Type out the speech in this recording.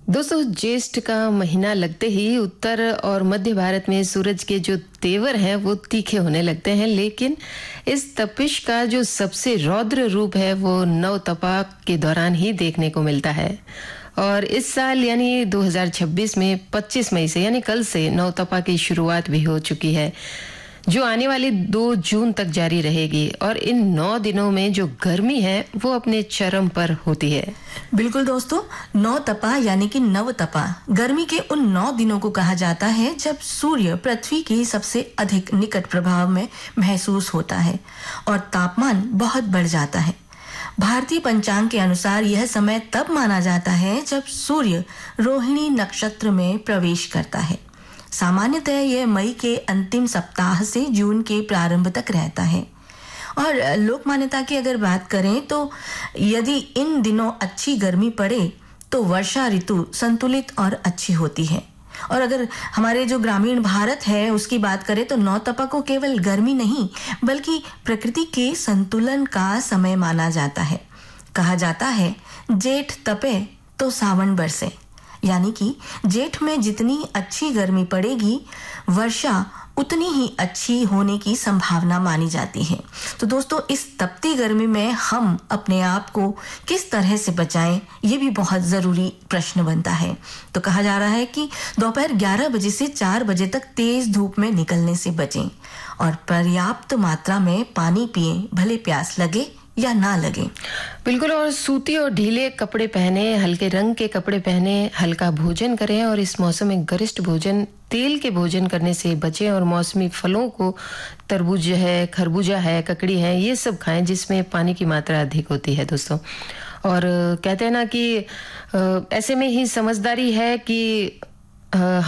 दोस्तों, ज्येष्ठ का महीना लगते ही उत्तर और मध्य भारत में सूरज के जो तेवर हैं वो तीखे होने लगते हैं। लेकिन इस तपिश का जो सबसे रौद्र रूप है वो नवतपा के दौरान ही देखने को मिलता है। और इस साल यानी 2026 में 25 मई से यानी कल से नवतपा की शुरुआत भी हो चुकी है, जो आने वाली 2 जून तक जारी रहेगी। और इन 9 दिनों में जो गर्मी है वो अपने चरम पर होती है। बिल्कुल दोस्तों, नवतपा यानी कि नवतपा गर्मी के उन 9 दिनों को कहा जाता है जब सूर्य पृथ्वी के सबसे अधिक निकट प्रभाव में महसूस होता है और तापमान बहुत बढ़ जाता है। भारतीय पंचांग के अनुसार यह समय तब माना जाता है जब सूर्य रोहिणी नक्षत्र में प्रवेश करता है। सामान्यतः यह मई के अंतिम सप्ताह से जून के प्रारंभ तक रहता है। और लोक मान्यता की अगर बात करें तो यदि इन दिनों अच्छी गर्मी पड़े तो वर्षा ऋतु संतुलित और अच्छी होती है। और अगर हमारे जो ग्रामीण भारत है उसकी बात करें तो नवतपा को केवल गर्मी नहीं बल्कि प्रकृति के संतुलन का समय माना जाता है। कहा जाता है, जेठ तपे तो सावन बरसे, यानी कि जेठ में जितनी अच्छी गर्मी पड़ेगी वर्षा उतनी ही अच्छी होने की संभावना मानी जाती है। तो दोस्तों, इस तपती गर्मी में हम अपने आप को किस तरह से बचाएं, ये भी बहुत ज़रूरी प्रश्न बनता है। तो कहा जा रहा है कि दोपहर 11 बजे से 4 बजे तक तेज धूप में निकलने से बचें और पर्याप्त मात्रा में पानी पिएं, भले प्यास लगे या ना लगे। बिल्कुल। और सूती और ढीले कपड़े पहने, हल्के रंग के कपड़े पहने, हल्का भोजन करें और इस मौसम में गरिष्ठ भोजन, तेल के भोजन करने से बचें और मौसमी फलों को, तरबूज है, खरबूजा है, ककड़ी है, ये सब खाएं जिसमें पानी की मात्रा अधिक होती है दोस्तों। और कहते हैं ना कि ऐसे में ही समझदारी है कि